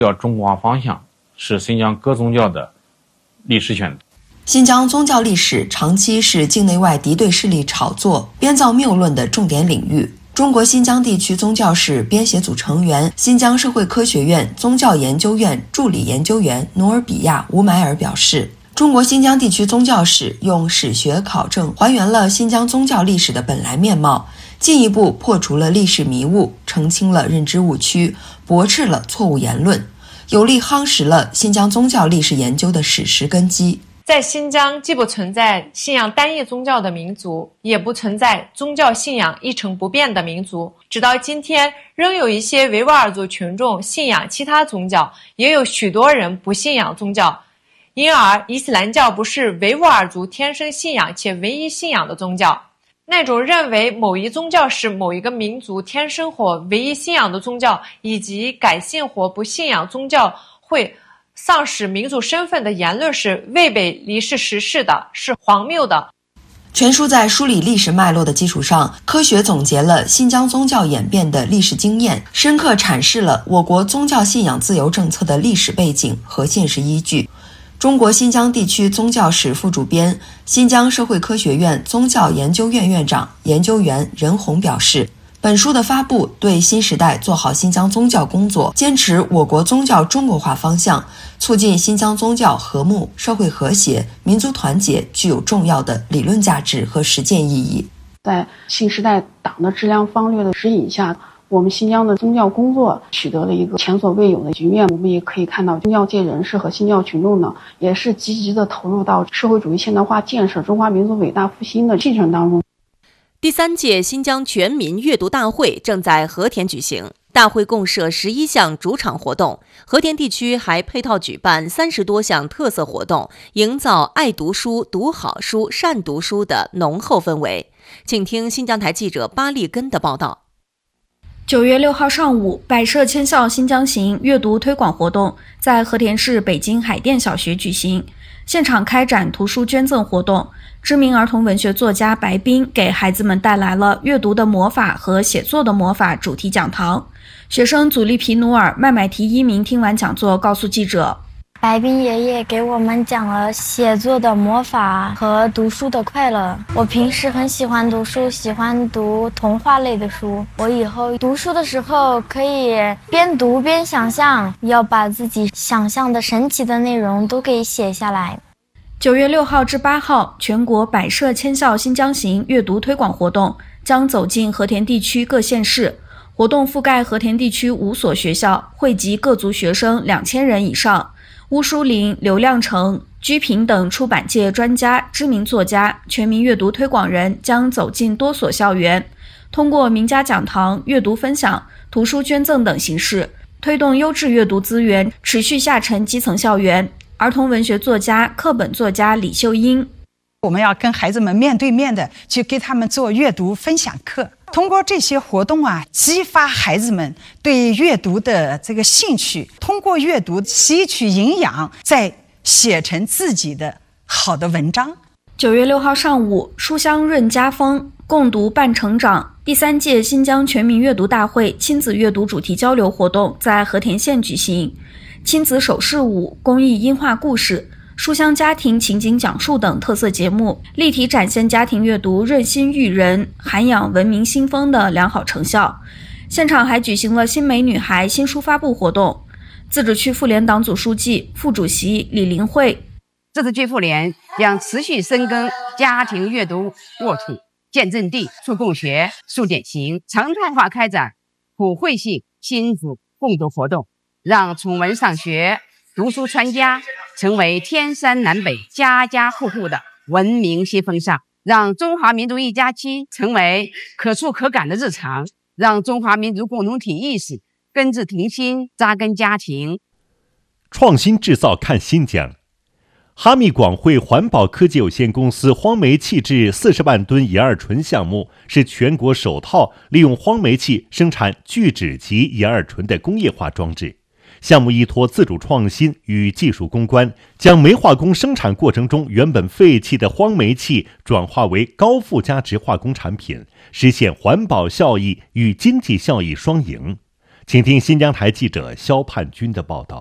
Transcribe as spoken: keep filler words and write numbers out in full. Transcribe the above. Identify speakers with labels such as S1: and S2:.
S1: 要中国化方向是新疆各宗教的历史选择。
S2: 新疆宗教历史长期是境内外敌对势力炒作、编造谬论的重点领域。中国新疆地区宗教史编写组成员、新疆社会科学院宗教研究院助理研究员努尔比亚·吴买尔表示，中国新疆地区宗教史用史学考证还原了新疆宗教历史的本来面貌，进一步破除了历史迷雾，澄清了认知误区，驳斥了错误言论，有力夯实了新疆宗教历史研究的史实根基。
S3: 在新疆，既不存在信仰单一宗教的民族，也不存在宗教信仰一成不变的民族。直到今天，仍有一些维吾尔族群众信仰其他宗教，也有许多人不信仰宗教。因而，伊斯兰教不是维吾尔族天生信仰且唯一信仰的宗教。那种认为某一宗教是某一个民族天生或唯一信仰的宗教，以及改信或不信仰宗教会丧失民族身份的言论是违背历史实事的，是荒谬的。
S2: 全书在梳理历史脉络的基础上，科学总结了新疆宗教演变的历史经验，深刻阐释了我国宗教信仰自由政策的历史背景和现实依据。中国新疆地区宗教史副主编、新疆社会科学院宗教研究院院长、研究员任红表示，本书的发布对新时代做好新疆宗教工作、坚持我国宗教中国化方向、促进新疆宗教和睦、社会和谐、民族团结具有重要的理论价值和实践意义。
S4: 在新时代党的质量方略的指引下，我们新疆的宗教工作取得了一个前所未有的局面。我们也可以看到，宗教界人士和新教群众呢，也是积极的投入到社会主义现代化建设、中华民族伟大复兴的进程当中。
S5: 第三届新疆全民阅读大会正在和田举行，大会共设十一项主场活动，和田地区还配套举办三十多项特色活动，营造爱读书、读好书、善读书的浓厚氛围。请听新疆台记者巴利根的报道。
S6: 九月六号上午，百社千校新疆行阅读推广活动在和田市北京海淀小学举行，现场开展图书捐赠活动。知名儿童文学作家白冰给孩子们带来了阅读的魔法和写作的魔法主题讲堂。学生祖利皮努尔、麦麦提伊明听完讲座告诉记者，
S7: 白冰爷爷给我们讲了写作的魔法和读书的快乐。我平时很喜欢读书，喜欢读童话类的书。我以后读书的时候可以边读边想象，要把自己想象的神奇的内容都给写下来。
S6: 九月六号至八号，全国百社千校新疆行阅读推广活动将走进和田地区各县市，活动覆盖和田地区五所学校，汇集各族学生两千人以上。邬淑林、刘亮程、居平等出版界专家、知名作家、全民阅读推广人将走进多所校园，通过名家讲堂、阅读分享、图书捐赠等形式，推动优质阅读资源持续下沉基层校园。儿童文学作家、课本作家李秀英，
S8: 我们要跟孩子们面对面的去给他们做阅读分享课，通过这些活动啊，激发孩子们对阅读的这个兴趣，通过阅读吸取营养，再写成自己的好的文章。
S6: 九月六号上午，书香润家风，共读伴成长第三届新疆全民阅读大会亲子阅读主题交流活动在和田县举行。亲子手势舞、公益音画故事、书香家庭情景讲述等特色节目，立体展现家庭阅读润心育人、涵养文明新风的良好成效。现场还举行了新美女孩新书发布活动。自治区妇联党组书记、副主席李林慧，
S9: 自治区妇联将持续深耕家庭阅读沃土、见证地、促共学、述典型，常态化开展普惠性亲子共读活动，让从文上学、读书传家成为天山南北家家户户的文明新风尚，让中华民族一家亲成为可触可感的日常，让中华民族共同体意识根治庭心，扎根家庭。
S10: 创新制造看新疆。哈密广汇环保科技有限公司荒煤气制四十万吨乙二醇项目是全国首套利用荒煤气生产聚酯级乙二醇的工业化装置。项目依托自主创新与技术攻关，将煤化工生产过程中原本废弃的荒煤气转化为高附加值化工产品，实现环保效益与经济效益双赢。 请听新疆台记者肖盼军的报道。